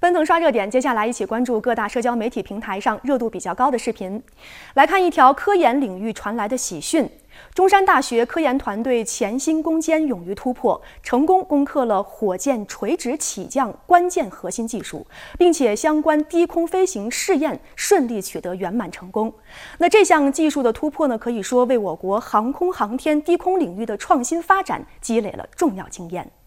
奔腾刷热点，接下来一起关注各大社交媒体平台上热度比较高的视频。来看一条科研领域传来的喜讯：中山大学科研团队潜心攻坚，勇于突破，成功攻克了火箭垂直起降关键核心技术，并且相关低空飞行试验顺利取得圆满成功。那这项技术的突破呢，可以说为我国航空航天低空领域的创新发展积累了重要经验。